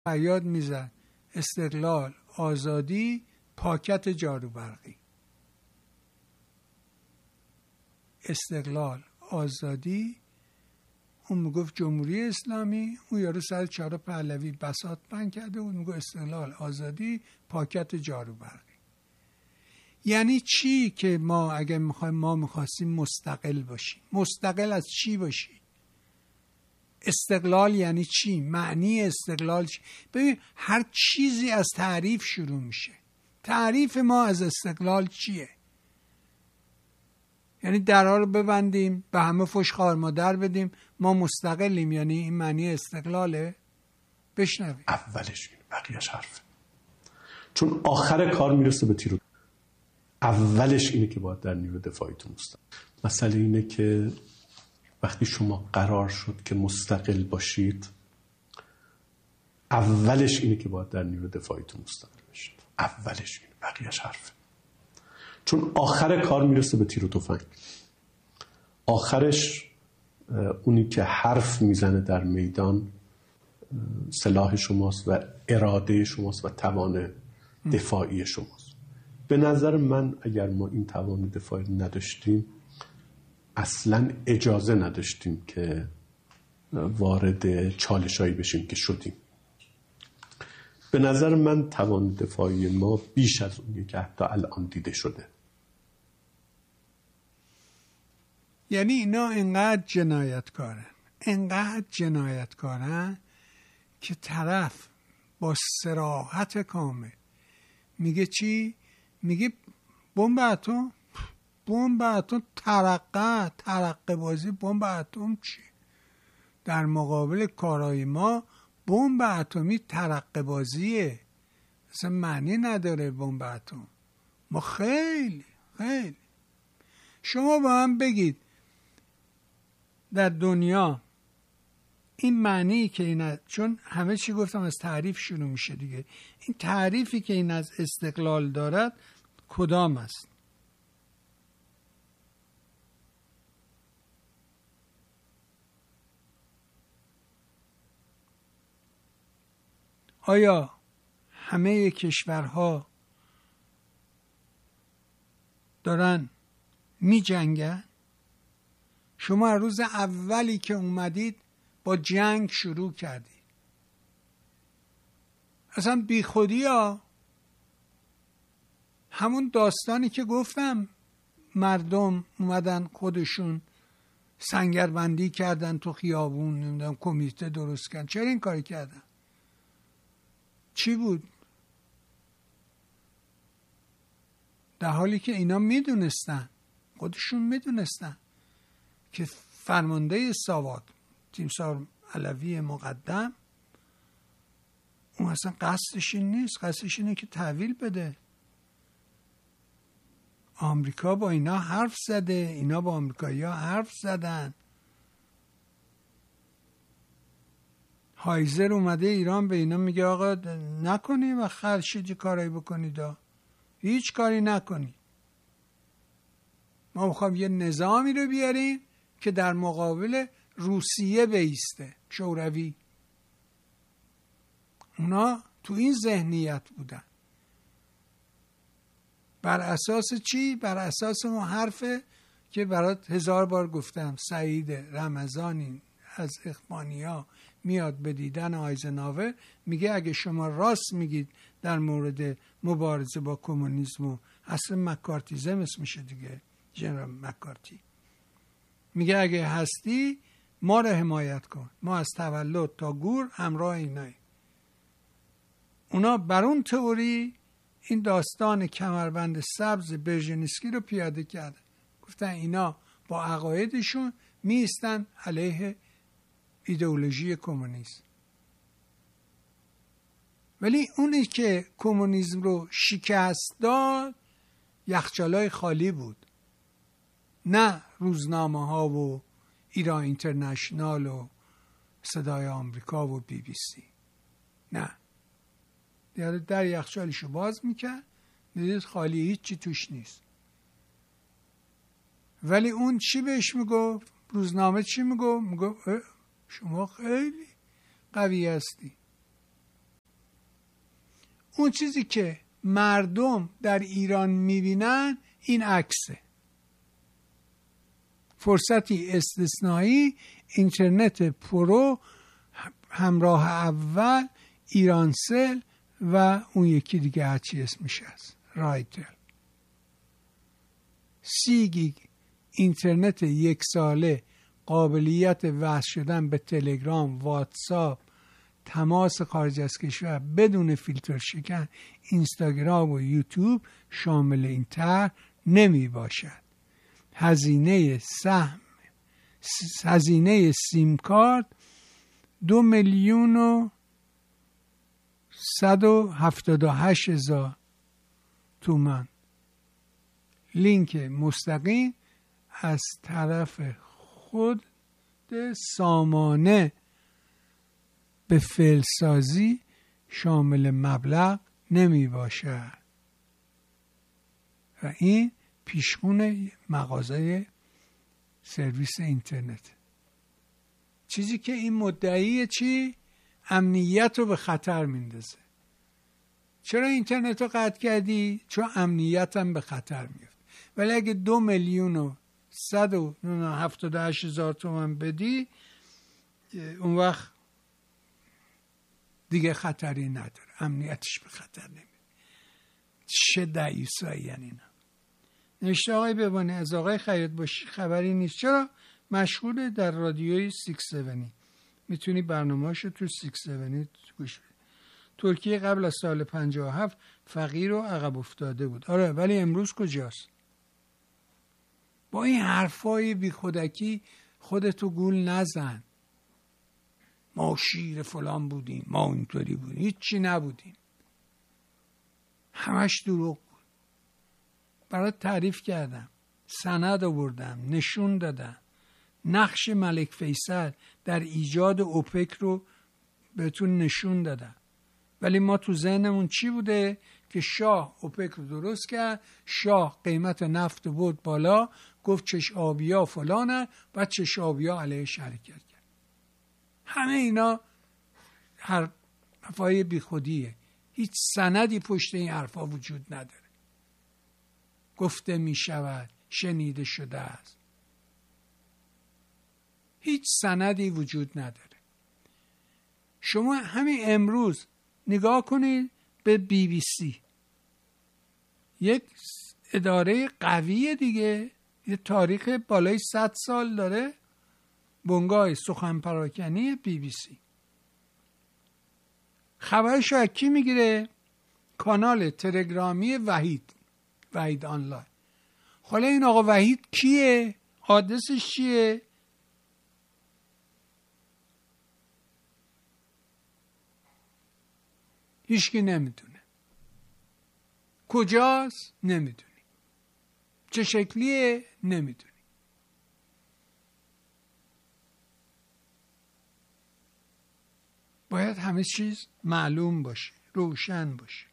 فریاد میزد استقلال، آزادی، پاکت جاروبرقی. استقلال، آزادی، اون میگفت جمهوری اسلامی، اون یارو سر چهار پهلوی بساط بند کرده، اون میگفت استقلال، آزادی، پاکت جاروبرقی. یعنی چی که ما اگه ما میخواستیم مستقل باشیم، مستقل از چی باشیم؟ استقلال یعنی چی؟ معنی استقلال چی؟ ببین هر چیزی از تعریف شروع میشه. تعریف ما از استقلال چیه؟ یعنی درها رو ببندیم، به همه فحش خوار مادر بدیم، ما مستقلیم، یعنی این معنی استقلاله؟ بشنویم. اولش اینه، بقیهش حرفه. چون آخر کار میرسه به تیرو. اولش اینه که باید در نیرو دفاعیتون مستقل. مسئله اینه که وقتی شما قرار شد که مستقل باشید، اولش اینه که باید در نیرو دفاعیتون مستقل باشید. اولش اینه، بقیهش حرفه. چون آخر کار میرسه به تیر و تفنگ. آخرش اونی که حرف میزنه در میدان سلاح شماست و اراده شماست و توان دفاعی شماست. به نظر من اگر ما این توان دفاعی نداشتیم، اصلا اجازه نداشتیم که وارد چالشایی بشیم که شدیم. به نظر من توان دفاعی ما بیش از اونی که حتی الان دیده شده. یعنی اینا انقدر جنایتکارن که طرف با صراحت کامل میگه چی؟ میگه بمب اتم ترقه بازی. بمب اتم چی؟ در مقابل کارهای ما بمب اتمی ترقه بازیه، اصلا معنی نداره بمب اتم. ما خیلی شما با هم بگید در دنیا این معنی که این چون همه چی گفتم از تعریف شروع میشه دیگه، این تعریفی که این از استقلال دارد کدام است؟ آیا همه کشورها دارن می جنگن؟ شما روز اولی که اومدید با جنگ شروع کردید. اصلا بی خودی ها، همون داستانی که گفتم، مردم اومدن خودشون سنگربندی کردن تو خیابون، نمیدونم کمیته درست کردن. چرا این کاری کردن؟ چی بود؟ در حالی که اینا میدونستن، خودشون میدونستن که فرمانده ساواک تیمسار علوی مقدم اون اصلا قصدش این نیست، قصدش اینه که تحویل بده. آمریکا با اینا حرف زده، اینا با آمریکایی ها حرف زدن. هایزر اومده ایران به اینا میگه آقا نکنی و خرشیدی کارایی بکنید، هیچ کاری نکنی. ما میخوام یه نظامی رو بیاریم که در مقابل روسیه بیسته، شوروی. اونا تو این ذهنیت بودن. بر اساس چی؟ بر اساس اون حرفه که برات 1000 بار گفتم، سعید رمضانی از اخوانیا میاد به دیدن آیزنهاور، میگه اگه شما راست میگید در مورد مبارزه با کمونیسم و اصلا مکارتیزم اسمشه دیگه، جنرال مکارتی، میگه اگه هستی ما رو حمایت کن، ما از تولد تا گور همراه اینایی. اونا بر اون تئوری این داستان کمربند سبز برژنسکی رو پیاده کردن. گفتن اینا با عقایدشون میستن علیه ایدئولوژی کمونیسم. ولی اونی که کمونیسم رو شکست داد یخچالای خالی بود، نه روزنامه ها و ایران اینترنشنال و صدای آمریکا و بی بی سی. نه، در یخچالشو باز میکرد، میدید خالی، هیچی توش نیست. ولی اون چی بهش میگفت؟ روزنامه چی میگفت؟ میگفت شما خیلی قوی هستی، اون چیزی که مردم در ایران میبینن این عکسه. فرصتی استثنایی، اینترنت پرو، همراه اول، ایرانسل و اون یکی دیگه هرچی اسمش هست، رایتل. 30 گیگ اینترنت 1 ساله، قابلیت وصل شدن به تلگرام، واتساپ، تماس خارج از کشور بدون فیلتر شکن، اینستاگرام و یوتیوب شامل این طرح نمی باشد. هزینه سیم کارت 2,178,000 تومان. لینک مستقیم از طرف خود سامانه به فعلسازی شامل مبلغ نمی باشد و این پیشخون مغازه سرویس اینترنت. چیزی که این مدعی چی؟ امنیت رو به خطر میندازه. چرا اینترنت رو قطع کردی؟ چون امنیت هم به خطر میفته. ولی اگه 2,178,000 تومان بدی، اون وقت دیگه خطری نداره، امنیتش به خطر نمیره. چه دعیوسایی یعنی اینا. نوشته آقای ببانی از آقای خیاط باشی خبری نیست. چرا؟ مشغوله در رادیوی 670. میتونی برنامه‌اشو تو 670 گوش بدی. ترکیه قبل از سال 57 فقیر و عقب افتاده بود. آره، ولی امروز کجاست؟ با این حرفای بی خودکی خودتو گول نزن. ما شیر فلان بودیم، ما اینطوری بودیم. هیچی نبودیم، همش دروغ بود. برات تعریف کردم، سند آوردم، نشون دادم. نقش ملک فیصل در ایجاد اوپک رو بهتون نشون دادم. ولی ما تو ذهنمون چی بوده؟ که شاه اوپک رو درست کرد، شاه قیمت نفت بود بالا، گفت چش آبیا فلانه، بعد چش آبیا علیه شرکت کرد. همه اینا حرفای بی خودیه. هیچ سندی پشت این حرفا وجود نداره. گفته می شود، شنیده شده است. هیچ سندی وجود نداره. شما همین امروز نگاه کنید به BBC، یک اداره قویه دیگه، یه تاریخ بالای 100 سال داره، بنگاه سخن پراکنی BBC. خبرش رو کی میگیره؟ کانال تلگرامی وحید آنلاین. حالا این آقا وحید کیه؟ آدرسش چیه؟ هیچکی نمیدونه. کجاست؟ نمیدونی. چه شکلیه؟ نمیدونی. باید همه چیز معلوم باشه، روشن باشه.